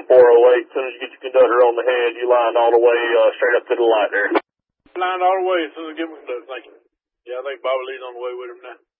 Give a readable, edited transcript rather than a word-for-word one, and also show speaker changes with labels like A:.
A: 408. As soon as you get your conductor on the head, you line all the way straight up to the light there.
B: Line all the way as soon as I get my conductor. Thank you. Yeah, I think Bobby Lee's on the way with him now.